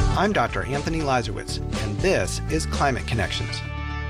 I'm Dr. Anthony Lazarowitz, and this is Climate Connections.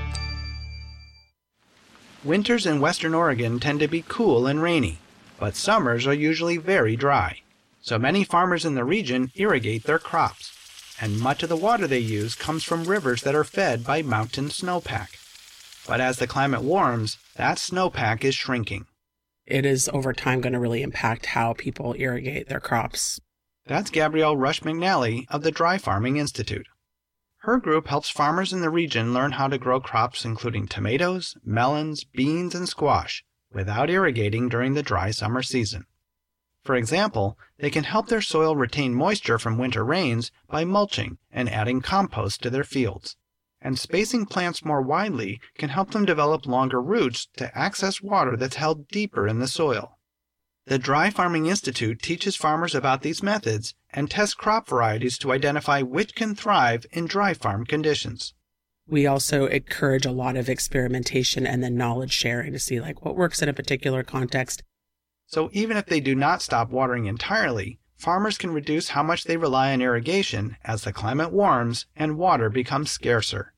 Winters in Western Oregon tend to be cool and rainy, but summers are usually very dry. So many farmers in the region irrigate their crops, and much of the water they use comes from rivers that are fed by mountain snowpack. But as the climate warms, that snowpack is shrinking. It is over time going to really impact how people irrigate their crops. That's Gabrielle Rush McNally of the Dry Farming Institute. Her group helps farmers in the region learn how to grow crops including tomatoes, melons, beans, and squash without irrigating during the dry summer season. For example, they can help their soil retain moisture from winter rains by mulching and adding compost to their fields. And spacing plants more widely can help them develop longer roots to access water that's held deeper in the soil. The Dry Farming Institute teaches farmers about these methods and tests crop varieties to identify which can thrive in dry farm conditions. We also encourage a lot of experimentation and then knowledge sharing to see what works in a particular context. So even if they do not stop watering entirely, farmers can reduce how much they rely on irrigation as the climate warms and water becomes scarcer.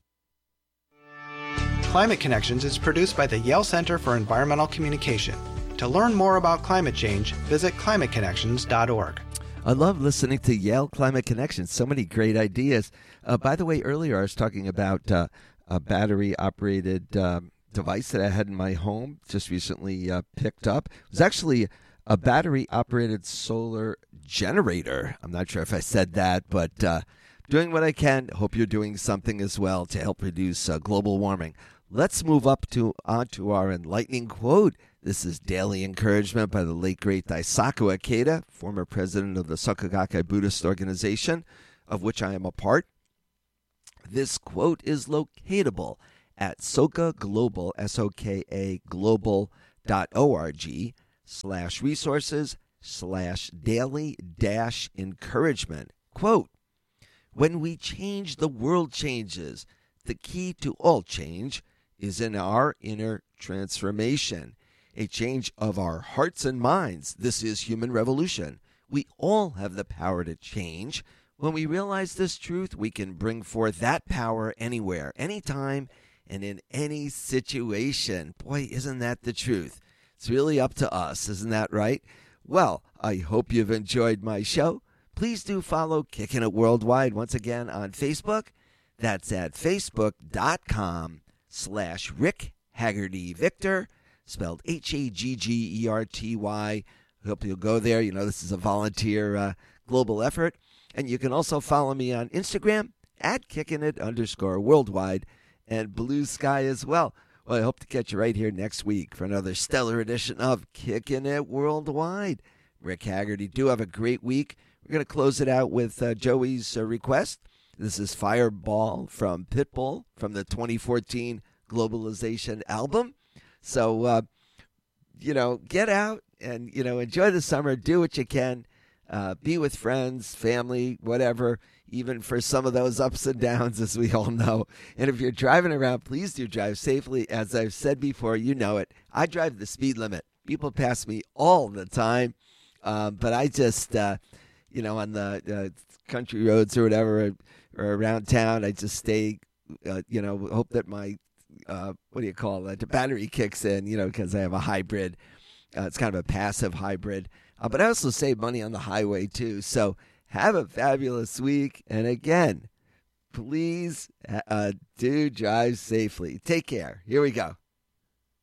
Climate Connections is produced by the Yale Center for Environmental Communication. To learn more about climate change, visit climateconnections.org. I love listening to Yale Climate Connections. So many great ideas. By the way, earlier I was talking about a battery-operated device that I had in my home, just recently picked up. It was actually a battery-operated solar generator. I'm not sure if I said that, but doing what I can. Hope you're doing something as well to help reduce global warming. Let's move onto our enlightening quote. This is Daily Encouragement by the late, great Daisaku Ikeda, former president of the Soka Gakkai Buddhist organization, of which I am a part. This quote is locatable at Soka Global, S-O-K-A global.org/resources/daily-encouragement. Quote, when we change, the world changes. The key to all change is in our inner transformation, a change of our hearts and minds. This is human revolution. We all have the power to change. When we realize this truth, we can bring forth that power anywhere, anytime, and in any situation. Boy, isn't that the truth? It's really up to us, isn't that right? Well, I hope you've enjoyed my show. Please do follow Kicking It Worldwide once again on Facebook. That's at facebook.com/Rick Haggerty Victor, spelled Haggerty. Hope you'll go there. You know, this is a volunteer global effort. And you can also follow me on Instagram at @KickingIt_worldwide and Blue Sky as well. Well, I hope to catch you right here next week for another stellar edition of Kicking It Worldwide. Rick Haggerty, do have a great week. We're going to close it out with Joey's request. This is Fireball from Pitbull from the 2014 Globalization album. So, get out and, enjoy the summer. Do what you can. Be with friends, family, whatever, even for some of those ups and downs, as we all know. And if you're driving around, please do drive safely. As I've said before, you know it. I drive the speed limit. People pass me all the time. But I just, on the country roads or whatever, or around town, I just stay, hope that my, the battery kicks in, because I have a hybrid. It's kind of a passive hybrid. But I also save money on the highway, too. So have a fabulous week. And again, please do drive safely. Take care. Here we go.